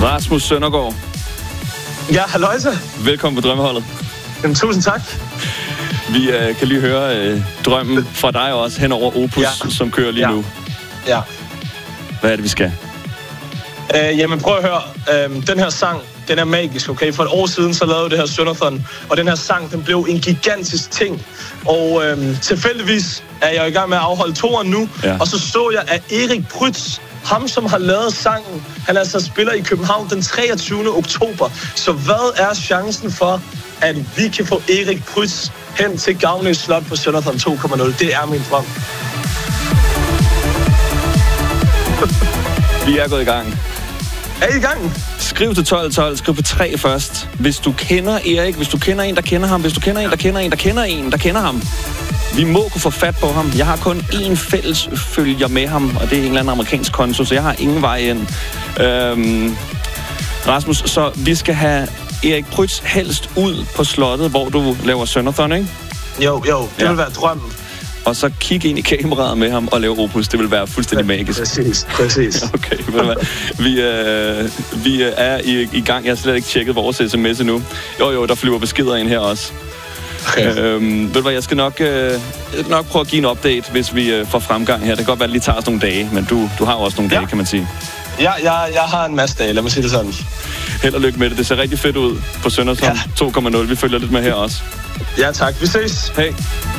Rasmus Søndergaard. Ja, halløjse. Velkommen på Drømmeholdet. Jamen, tusind tak. Vi kan lige høre drømmen fra dig også hen over Opus, som kører lige nu. Ja. Hvad er det, vi skal? Jamen, prøv at høre. Den her sang, den er magisk, okay? For et år siden, så lavede det her Sønderthon, og den her sang, den blev en gigantisk ting. Og tilfældigvis er jeg i gang med at afholde toeren nu, og så jeg, at Erik Prytz, ham som har lavet sangen, han altså spiller i København den 23. oktober. Så hvad er chancen for, at vi kan få Erik Prytz hen til Gavnø Slot på Sønderthon 2.0? Det er min drøm. Vi er gået i gang. Er I i gang? Skriv til 1212, skriv på 3 først. Hvis du kender Erik, hvis du kender en, der kender ham, hvis du kender en, der kender en, der kender en, der kender ham. Vi må kunne få fat på ham. Jeg har kun én fælles følger med ham, og det er en eller anden amerikansk konto, så jeg har ingen vej ind. Rasmus, så vi skal have Erik Prytz helst ud på slottet, hvor du laver Sønderthon, ikke? Jo, det vil være drømmen. Og så kigge ind i kameraet med ham og lave Opus. Det vil være fuldstændig magisk. Præcis. Okay, vi er i gang. Jeg har slet ikke tjekket vores sms endnu. Jo, der flyver beskeder ind her også. Okay. Ved du hvad, jeg skal nok prøve at give en update, hvis vi får fremgang her. Det kan godt være, at det lige tager os nogle dage, men du har også nogle dage, kan man sige. Ja, jeg har en masse dage, lad mig sige det sådan. Held og lykke med det. Det ser rigtig fedt ud på Sønderthon 2.0. Vi følger lidt med her også. Ja, tak. Vi ses. Hej.